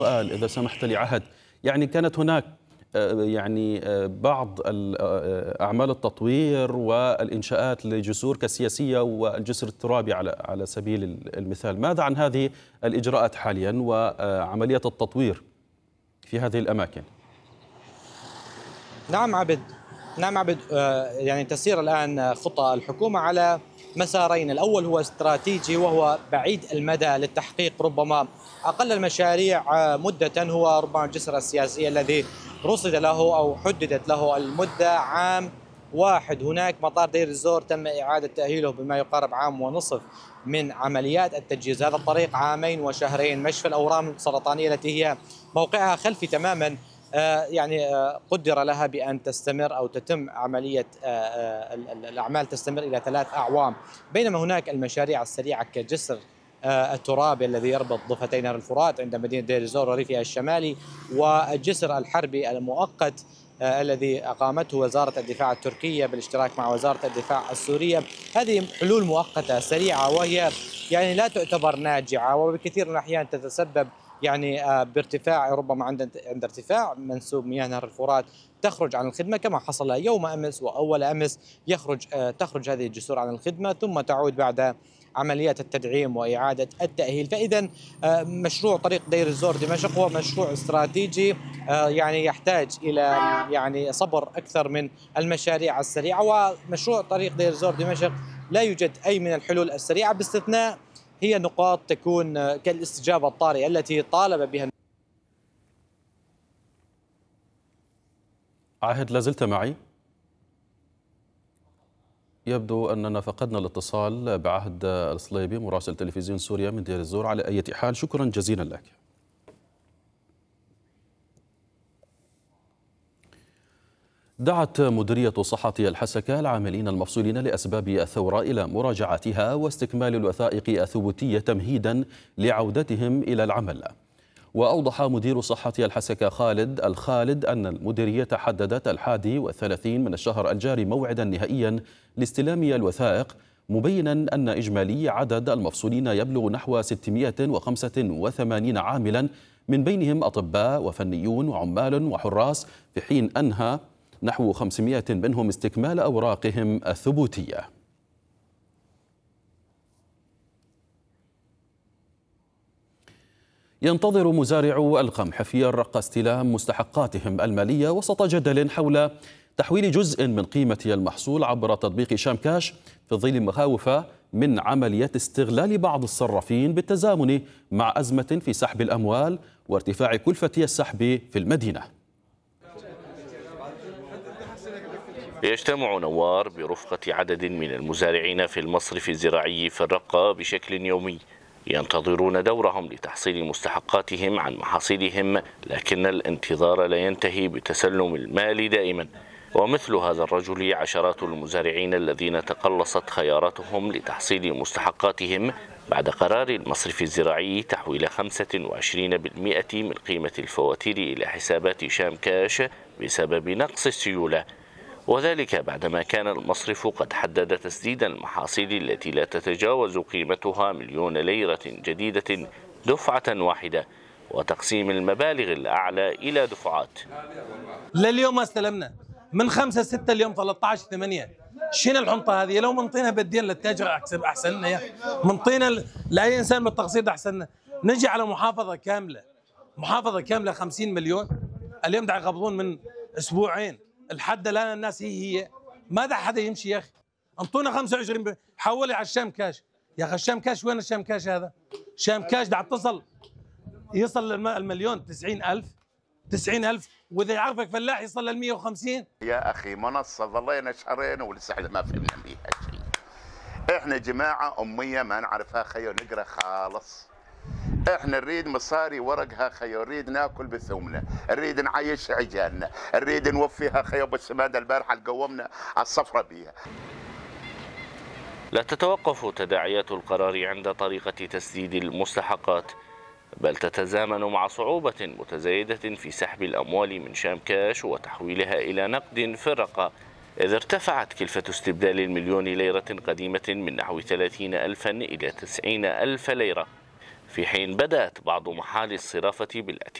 سؤال إذا سمحت لي عهد. يعني كانت هناك بعض أعمال التطوير والإنشاءات لجسور كالسياسية والجسر الترابي على سبيل المثال. ماذا عن هذه الإجراءات حاليا وعملية التطوير في هذه الأماكن؟ نعم عبد، يعني تسير الآن خطى الحكومة على مسارين. الأول هو استراتيجي وهو بعيد المدى للتحقيق ربما أقل المشاريع مدة، هو ربما الجسر السياسي الذي رصد له أو حددت له المدة عام واحد. هناك مطار دير الزور تم إعادة تأهيله بما يقارب عام ونصف من عمليات التجهيز. هذا الطريق عامين وشهرين. مشفى الأورام السرطانية التي هي موقعها خلفي تماما قدر لها بأن تستمر أو تتم عملية الأعمال تستمر إلى 3 أعوام. بينما هناك المشاريع السريعة كجسر الترابي الذي يربط ضفتي نهر الفرات عند مدينة دير الزور وريفها الشمالي، والجسر الحربي المؤقت الذي أقامته وزارة الدفاع التركية بالاشتراك مع وزارة الدفاع السورية. هذه حلول مؤقتة سريعة وهي يعني لا تعتبر ناجعة، وبكثير من الأحيان تتسبب بارتفاع، ربما عند ارتفاع منسوب مياه نهر الفرات تخرج عن الخدمة كما حصل يوم أمس وأول أمس. تخرج هذه الجسور عن الخدمة ثم تعود بعد عمليات التدعيم وإعادة التأهيل. فإذا مشروع طريق دير الزور دمشق هو مشروع استراتيجي يعني يحتاج إلى صبر أكثر من المشاريع السريعة. ومشروع طريق دير الزور دمشق لا يوجد أي من الحلول السريعة باستثناء هي نقاط تكون كالاستجابة الطارئة التي طالب بها. عاهد، لازلت معي؟ يبدو أننا فقدنا الاتصال بعهد الصليبي مراسل تلفزيون سوريا من دير الزور. على أي حال شكرا جزيلا لك. دعت مديرية صحة الحسكة العاملين المفصولين لأسباب الثورة إلى مراجعتها واستكمال الوثائق الثبوتية تمهيدا لعودتهم إلى العمل. وأوضح مدير صحة الحسكة خالد الخالد أن المديرية حددت 31 من الشهر الجاري موعدا نهائيا لاستلام الوثائق، مبينا أن إجمالي عدد المفصولين يبلغ نحو 685 عاملا، من بينهم أطباء وفنيون وعمال وحراس، في حين أنهى نحو 500 منهم استكمال أوراقهم الثبوتية. ينتظر مزارعو القمح في الرقة استلام مستحقاتهم المالية وسط جدل حول تحويل جزء من قيمة المحصول عبر تطبيق شام كاش، في ظل مخاوف من عملية استغلال بعض الصرافين بالتزامن مع أزمة في سحب الأموال وارتفاع كلفة السحب في المدينة. يجتمع نوار برفقة عدد من المزارعين في المصرف الزراعي في الرقة بشكل يومي، ينتظرون دورهم لتحصيل مستحقاتهم عن محاصيلهم، لكن الانتظار لا ينتهي بتسلم المال دائما. ومثل هذا الرجل عشرات المزارعين الذين تقلصت خياراتهم لتحصيل مستحقاتهم بعد قرار المصرف الزراعي تحويل 25% من قيمة الفواتير إلى حسابات شام كاش بسبب نقص السيولة، وذلك بعدما كان المصرف قد حدد تسديد المحاصيل التي لا تتجاوز قيمتها 1,000,000 ليرة جديدة دفعة واحدة، وتقسيم المبالغ الأعلى إلى دفعات. لليوم ما استلمنا من 5/6 اليوم 13/8. شنو الحنطة هذه؟ لو منطينا بالدين للتاجر أحسن لنا، منطينا لأي إنسان بالتقسيط أحسن لنا. نجي على محافظة كاملة 50 مليون، اليوم دا يقبضون من أسبوعين الحد الآن الناس هي ماذا حدا يمشي يا أخي. انطونا 25 حولي على الشام كاش. يا أخي الشام كاش وين الشام كاش هذا؟ شام كاش دا يصل المليون 90,000 وإذا يعرفك فلاح يصل لل 150. يا أخي منصة ظلينا شهرين ولسه ما فهمنا بيها شيء. إحنا جماعة أمية ما نعرفها خير نقرأ خالص. احنا نريد مصاري ورقها خير، نريد ناكل بثومنا، نريد نعيش عجالنا، نريد نوفيها خير. بس ماذا البارحة قومنا على الصفرة بيها. لا تتوقف تداعيات القرار عند طريقة تسديد المستحقات، بل تتزامن مع صعوبة متزايدة في سحب الأموال من شام كاش وتحويلها إلى نقد في الرقة، إذ ارتفعت كلفة استبدال 1,000,000 ليرة قديمة من نحو 30,000 إلى 90,000 ليرة. في حين بدأت بعض محال الصرافة بالاعتماد